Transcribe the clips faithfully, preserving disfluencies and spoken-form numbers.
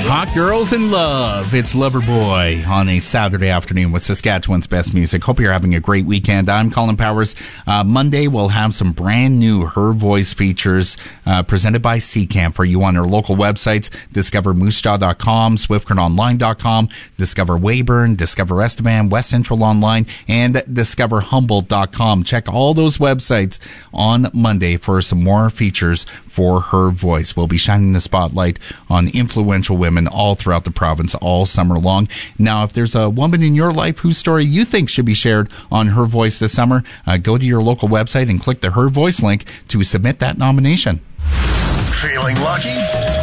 Hot Girls in Love. It's Loverboy on a Saturday afternoon with Saskatchewan's best music. Hope you're having a great weekend. I'm Colin Powers. Uh, Monday, we'll have some brand new Her Voice features uh, presented by C C A M for you on our local websites, discover moose jaw dot com, swift current online dot com, Discover Weyburn, Discover Estevan, West Central Online, and discover humboldt dot com. Check all those websites on Monday for some more features for Her Voice. We'll be shining the spotlight on influential women all throughout the province all summer long. Now, if there's a woman in your life whose story you think should be shared on Her Voice this summer, uh, go to your local website and click the Her Voice link to submit that nomination. Feeling lucky?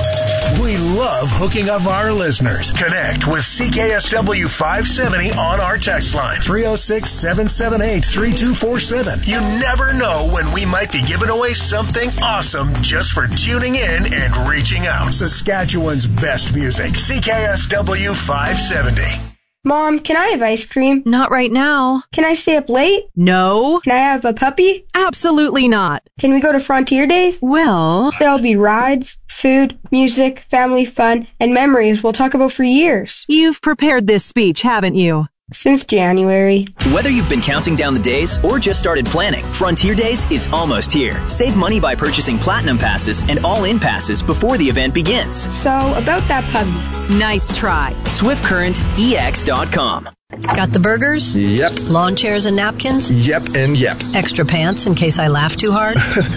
We love hooking up our listeners. Connect with C K S W five seventy on our text line, three oh six, seven seven eight, three two four seven. You never know when we might be giving away something awesome just for tuning in and reaching out. Saskatchewan's best music, C K S W five seventy. Mom, can I have ice cream? Not right now. Can I stay up late? No. Can I have a puppy? Absolutely not. Can we go to Frontier Days? Well, there'll be rides, food, music, family fun, and memories we'll talk about for years. You've prepared this speech, haven't you? Since January. Whether you've been counting down the days or just started planning, Frontier Days is almost here. Save money by purchasing Platinum Passes and All-In Passes before the event begins. So, about that puppy. Nice try. swift current e x dot com. Got the burgers? Yep. Lawn chairs and napkins? Yep and yep. Extra pants in case I laugh too hard?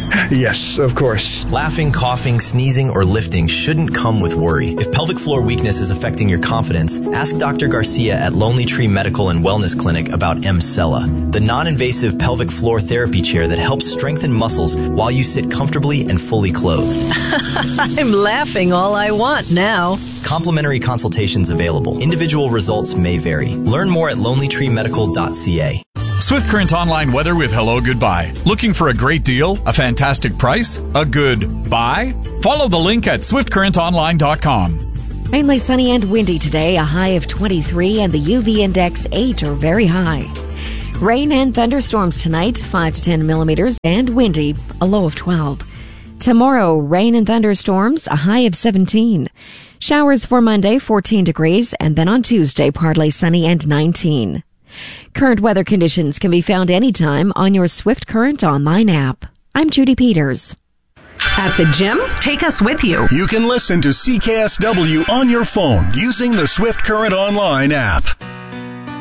Yes, of course. Laughing, coughing, sneezing, or lifting shouldn't come with worry. If pelvic floor weakness is affecting your confidence, ask Doctor Garcia at Lonely Tree Medical and Wellness Clinic about Emsella, the non-invasive pelvic floor therapy chair that helps strengthen muscles while you sit comfortably and fully clothed. I'm laughing all I want now. Complimentary consultations available. Individual results may vary. Learn more at lonely tree medical dot c a. Swift Current Online Weather with Hello Goodbye. Looking for a great deal? A fantastic price? A good buy? Follow the link at swift current online dot com. Mainly sunny and windy today, a high of twenty-three and the U V index eight or very high. Rain and thunderstorms tonight, five to ten millimeters, and windy, a low of twelve. Tomorrow, rain and thunderstorms, a high of seventeen. Showers for Monday, fourteen degrees, and then on Tuesday, partly sunny and nineteen. Current weather conditions can be found anytime on your Swift Current online app. I'm Judy Peters. At the gym? Take us with you. You can listen to C K S W on your phone using the Swift Current Online app.